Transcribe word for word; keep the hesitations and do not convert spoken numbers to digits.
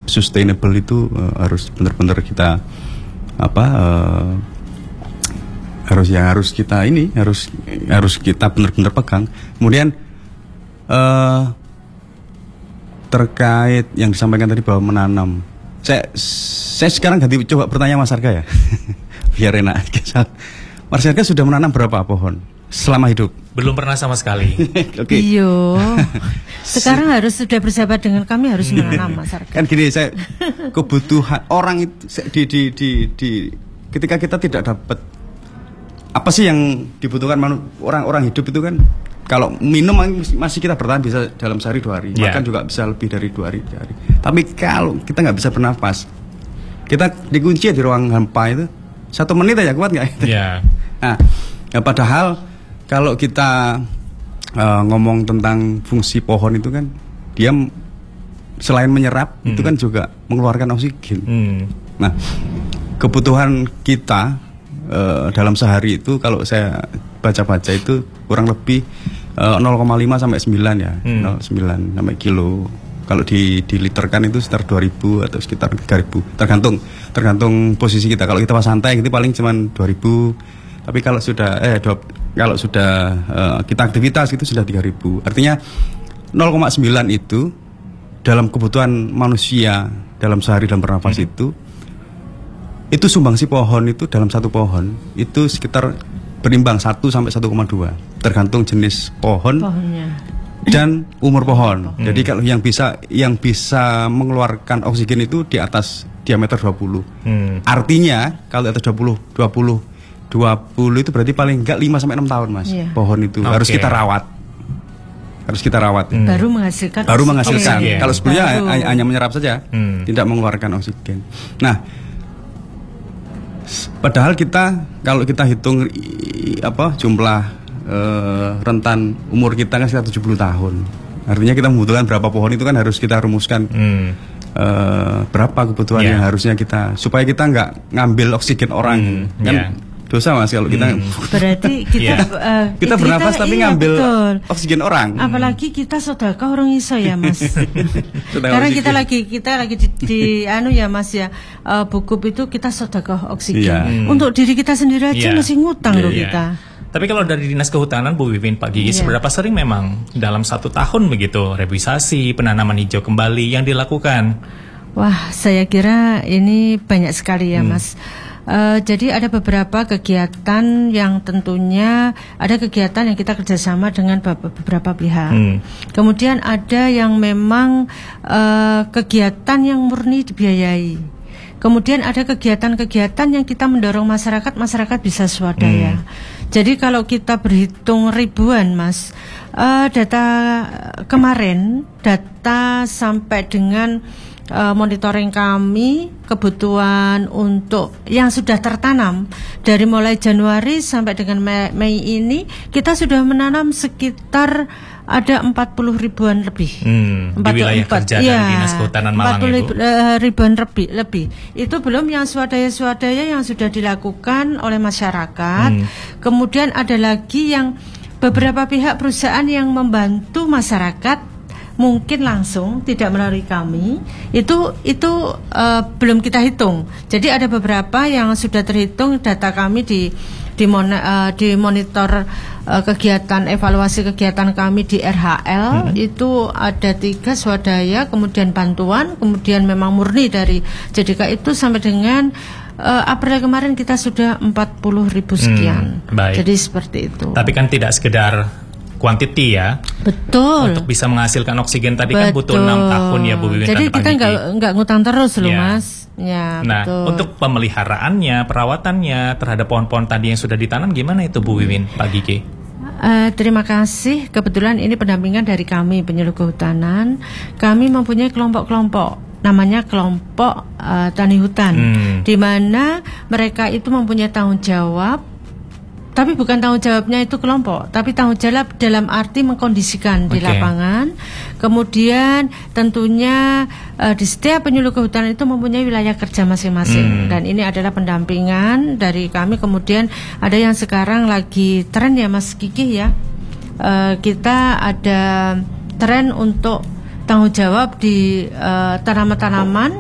sustainable itu uh, harus benar-benar kita apa uh, harus yang harus kita ini harus harus kita benar-benar pegang. Kemudian uh, terkait yang disampaikan tadi bahwa menanam, saya saya sekarang ganti coba bertanya Mas Arga ya, biar enak. Mas Arga sudah menanam berapa pohon selama hidup? Belum pernah sama sekali. Oke. Iyo. Sekarang harus sudah bersahabat dengan kami, harus menanam Mas Arga. Kan gini, saya kebutuhan orang itu di di di, di ketika kita tidak dapat apa sih yang dibutuhkan manu, orang-orang hidup itu kan, kalau minum masih kita bertahan bisa dalam sehari dua hari, yeah. Makan juga bisa lebih dari dua hari, hari. Tapi kalau kita nggak bisa bernafas, kita dikunci di ruang hampa itu satu menit aja kuat nggak? Yeah. Nah, ya padahal kalau kita uh, ngomong tentang fungsi pohon itu kan, dia selain menyerap hmm. itu kan juga mengeluarkan oksigen. Hmm. Nah, kebutuhan kita uh, dalam sehari itu kalau saya baca-baca itu kurang lebih uh, nol koma lima sampai sembilan ya, hmm. nol koma sembilan sampai kilo. Kalau di diliterkan itu sekitar dua ribu atau sekitar tiga ribu. Tergantung tergantung posisi kita. Kalau kita pas santai itu paling cuma dua ribu. Tapi kalau sudah eh dua, kalau sudah uh, kita aktivitas itu sudah tiga ribu. Artinya nol koma sembilan itu dalam kebutuhan manusia dalam sehari dalam bernafas hmm. itu itu sumbangsi pohon itu dalam satu pohon itu sekitar berimbang satu sampai satu koma dua tergantung jenis pohon pohonnya dan umur pohon. Hmm. Jadi kalau yang bisa yang bisa mengeluarkan oksigen itu di atas diameter dua puluh. Hmm. Artinya kalau di atas dua puluh dua puluh dua puluh itu berarti paling enggak lima sampai enam tahun Mas. Yeah. Pohon itu okay. harus kita rawat. Harus kita rawat. Hmm. Baru menghasilkan Baru menghasilkan. Okay. Kalau sebelumnya Baru. hanya menyerap saja, hmm. tidak mengeluarkan oksigen. Nah, padahal kita kalau kita hitung apa jumlah uh, rentan umur kita kan sekitar tujuh puluh tahun. Artinya kita membutuhkan berapa pohon itu kan harus kita rumuskan. Hmm. Uh, berapa kebutuhan yeah. yang harusnya kita supaya kita nggak ngambil oksigen orang hmm. kan yeah. dosa Mas kalau kita hmm. berarti kita yeah. uh, kita bernafas kita, tapi iya, ngambil betul. oksigen orang. Apalagi kita sedekah orang iso ya Mas. Karena oksigen. kita lagi kita lagi di, di anu ya Mas ya uh, bukup itu kita sedekah oksigen. Yeah. Hmm. Untuk diri kita sendiri aja yeah. masih ngutang yeah. loh yeah. kita. Tapi kalau dari Dinas Kehutanan Bu Wiwin, Pak Gigi, yeah. seberapa sering memang dalam satu tahun begitu reboisasi, penanaman hijau kembali yang dilakukan? Wah, saya kira ini banyak sekali ya hmm. Mas. Uh, jadi ada beberapa kegiatan yang tentunya ada kegiatan yang kita kerjasama dengan beberapa pihak. Hmm. Kemudian ada yang memang uh, kegiatan yang murni dibiayai. Kemudian ada kegiatan-kegiatan yang kita mendorong masyarakat, masyarakat bisa swadaya. Hmm. Jadi kalau kita berhitung ribuan Mas, uh, data kemarin, data sampai dengan uh, monitoring kami, kebutuhan untuk yang sudah tertanam dari mulai Januari sampai dengan Mei, Mei ini, kita sudah menanam sekitar ada empat puluh ribuan lebih. Hmm, di wilayah kerja dari Dinas Kehutanan Malang itu. Ribuan lebih, lebih. Itu belum yang swadaya-swadaya yang sudah dilakukan oleh masyarakat. Hmm. Kemudian ada lagi yang beberapa pihak perusahaan yang membantu masyarakat mungkin langsung tidak melalui kami. Itu itu uh, belum kita hitung. Jadi ada beberapa yang sudah terhitung data kami di di, mon, uh, di monitor uh, kegiatan evaluasi kegiatan kami di R H L hmm. itu ada tiga swadaya, kemudian bantuan, kemudian memang murni dari J D K itu sampai dengan uh, April kemarin kita sudah empat puluh ribu sekian. Hmm, jadi seperti itu. Tapi kan tidak sekedar kuantiti ya. Betul. Untuk bisa menghasilkan oksigen tadi betul. Kan butuh enam tahun ya Bu Wiwin. Jadi kita nggak nggak ngutang terus loh ya. Mas. Ya, nah, betul. Untuk pemeliharaannya, perawatannya terhadap pohon-pohon tadi yang sudah ditanam gimana itu Bu Wiwin, Pak Gigi? Uh, terima kasih. Kebetulan ini pendampingan dari kami penyuluh kehutanan. Kami mempunyai kelompok-kelompok. Namanya kelompok uh, tani hutan, hmm. di mana mereka itu mempunyai tanggung jawab. Tapi bukan tanggung jawabnya itu kelompok, tapi tanggung jawab dalam arti mengkondisikan okay. di lapangan. Kemudian tentunya uh, di setiap penyuluh kehutanan itu mempunyai wilayah kerja masing-masing. Hmm. Dan ini adalah pendampingan dari kami. Kemudian ada yang sekarang lagi tren ya Mas Kiki ya. Uh, kita ada tren untuk tanggung jawab di uh, tanaman-tanaman